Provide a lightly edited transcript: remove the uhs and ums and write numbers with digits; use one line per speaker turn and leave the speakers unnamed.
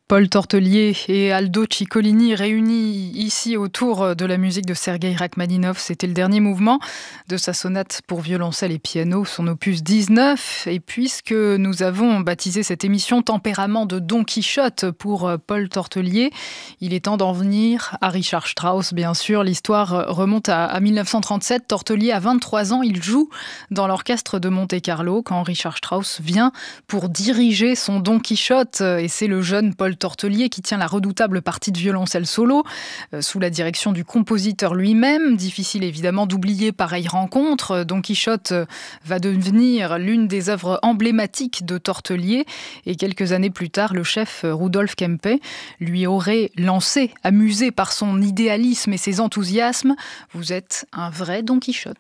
Paul Tortelier et Aldo Ciccolini réunis ici autour de la musique de Sergueï Rachmaninov. C'était le dernier mouvement de sa sonate pour violoncelle et piano, son opus 19. Et puisque nous avons baptisé cette émission Tempérament de Don Quichotte pour Paul Tortelier, il est temps d'en venir à Richard Strauss, bien sûr. L'histoire remonte à 1937. Tortelier a 23 ans. Il joue dans l'orchestre de Monte-Carlo quand Richard Strauss vient pour diriger son Don Quichotte. Et c'est le jeune Paul Tortelier qui tient la redoutable partie de violoncelle solo sous la direction du compositeur lui-même. Difficile évidemment d'oublier pareille rencontre. Don Quichotte va devenir l'une des œuvres emblématiques de Tortelier et quelques années plus tard, le chef Rudolf Kempe lui aurait lancé, amusé par son idéalisme et ses enthousiasmes: « Vous êtes un vrai Don Quichotte ».